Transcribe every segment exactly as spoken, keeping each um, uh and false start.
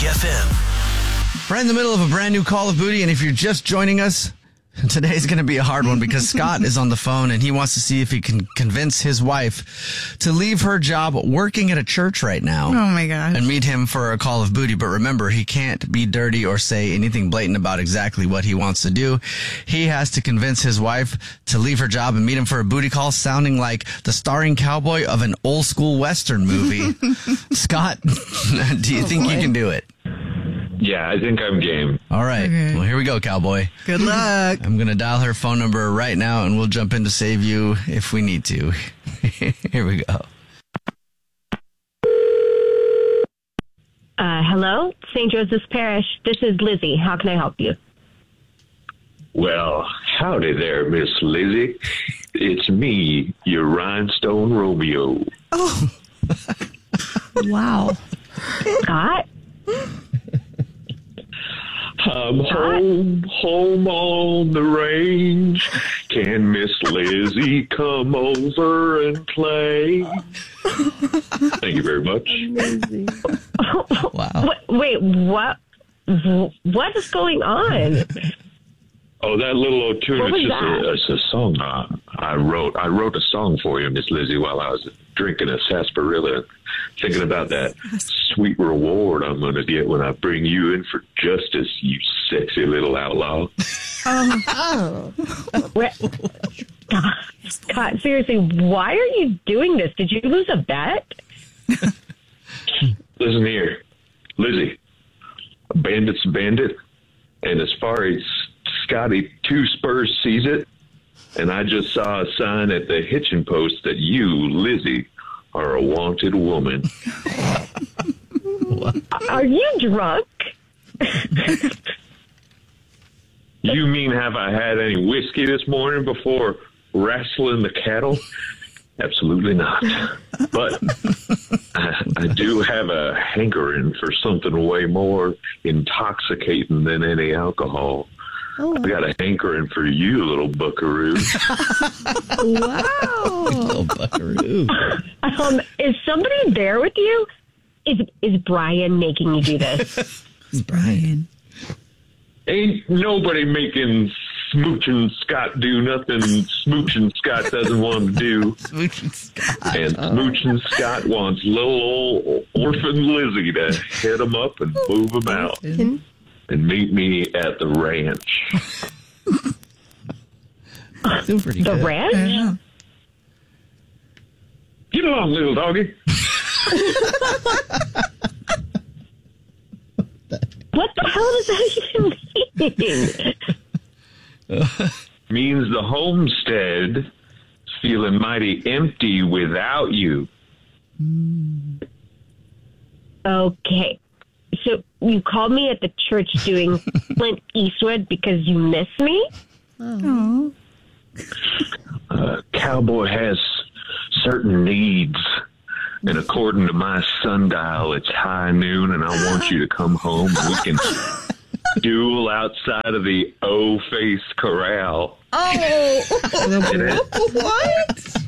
Magic F M. Right in the middle of a brand new Call of Booty, and if you're just joining us, today's going to be a hard one because Scott is on the phone and he wants to see if he can convince his wife to leave her job working at a church right now. Oh my gosh. And meet him for a Call of Booty. But remember, he can't be dirty or say anything blatant about exactly what he wants to do. He has to convince his wife to leave her job and meet him for a booty call, sounding like the starring cowboy of an old school Western movie. Scott, do you oh think boy. you can do it? Yeah, I think I'm game. All right. Okay. Well, here we go, cowboy. Good luck. I'm going to dial her phone number right now, and we'll jump in to save you if we need to. Here we go. Uh, hello, Saint Joseph's Parish. This is Lizzie. How can I help you? Well, howdy there, Miss Lizzie. It's me, your rhinestone Romeo. Oh. Wow. Scott? I'm home, home on the range. Can Miss Lizzie come over and play? Thank you very much. Wow. Wait, what? What is going on? Oh, that little old tune, What was it's just that? a, it's a song uh, I wrote. I wrote a song for you, Miss Lizzie, while I was drinking a sarsaparilla, thinking about that sweet reward I'm going to get when I bring you in for justice, you sexy little outlaw. Oh. Where- Scott, seriously, why are you doing this? Did you lose a bet? Listen here, Lizzie, a bandit's a bandit, and as far as Scotty Two Spurs sees it, and I just saw a sign at the hitching post that you, Lizzie, are a wanted woman. Are you drunk? You mean have I had any whiskey this morning before wrestling the cattle? Absolutely not. But I, I do have a hankering for something way more intoxicating than any alcohol. Oh. I got a hankering for you, little buckaroo. Wow. Little buckaroo. Um, is somebody there with you? Is is Brian making you do this? It's Brian. Ain't nobody making Smooching Scott do nothing Smooching Scott doesn't want to do. Smooching Scott. And Smooching Scott wants little old orphan Lizzie to hit him up and move him out. And meet me at the ranch. Doing pretty The good. ranch? Yeah. Get along, little doggy. What the hell does that even mean? Means the homestead is feeling mighty empty without you. Okay. So you called me at the church doing Clint Eastwood because you miss me? Oh. Uh, cowboy has certain needs. And according to my sundial, it's high noon, and I want you to come home and we can duel outside of the O-Face Corral. Oh. What?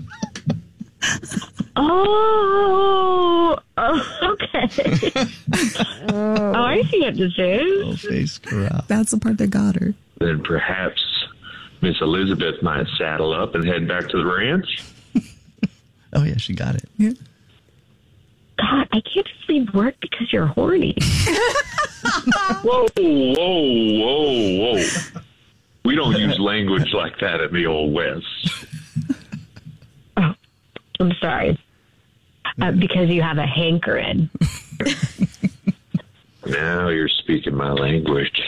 Oh, oh okay. Oh, I see what this is. Little face corral. That's the part that got her. Then perhaps Miss Elizabeth might saddle up and head back to the ranch. Oh, yeah, she got it. Yeah. God, I can't just leave work because you're horny. Whoa, whoa, whoa, whoa. We don't use language like that in the Old West. Oh, I'm sorry. Uh, because you have a hankering. Now you're speaking my language.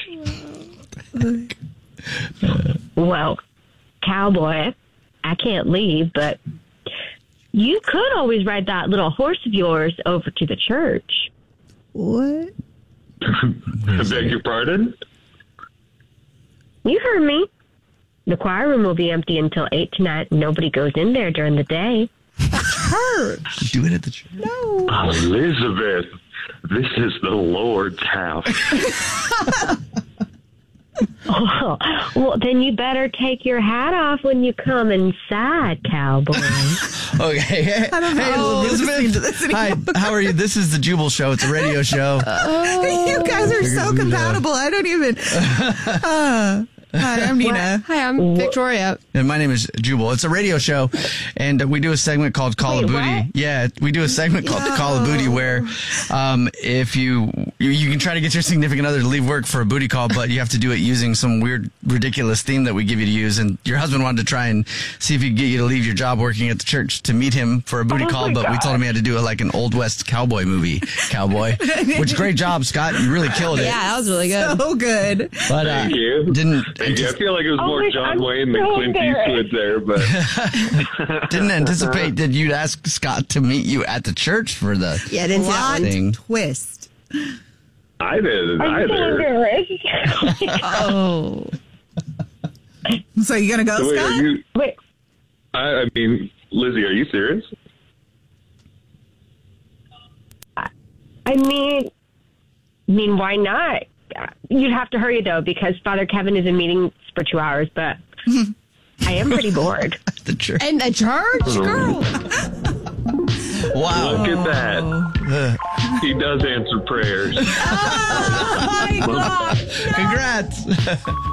Well, cowboy, I can't leave, but you could always ride that little horse of yours over to the church. What? I beg your pardon? You heard me. The choir room will be empty until eight tonight. Nobody goes in there during the day. Church. Do it at the church. No. Elizabeth, this is the Lord's house. Oh, well, then you better take your hat off when you come inside, cowboy. Okay. Hey, I don't hey, know. Listening to Elizabeth. this Hi. How are you? This is the Jubal Show. It's a radio show. You guys are so compatible. I don't even. Uh, hi, I'm Nina. Hi, I'm Victoria. And my name is Jubal. It's a radio show, and we do a segment called Call Wait, of Booty. what? Yeah, we do a segment called the Call of Booty, where um, if you, you you can try to get your significant other to leave work for a booty call, but you have to do it using some weird, ridiculous theme that we give you to use. And your husband wanted to try and see if he could get you to leave your job working at the church to meet him for a booty Oh call, my but we God. told him he had to do it like an Old West cowboy movie, cowboy. Which great job, Scott. You really killed it. Yeah, that was really good. So good. But uh, Thank you. didn't Thank you. I feel like it was Oh more my- John I'm Wayne than so Clint Eastwood there, but didn't anticipate that you'd ask Scott to meet you at the church for the Yeah, didn't see that Plot. one. Thing. Twist. I did I'm so either. embarrassed. Oh. So you gonna go, So wait, are Scott? you? Wait, I, I mean, Lizzie, are you serious? I mean, I mean, why not? You'd have to hurry though, because Father Kevin is in meetings for two hours. But I am pretty bored. the church. And the church, girl. Wow. Look at that. He does answer prayers. Oh, my God. Congrats.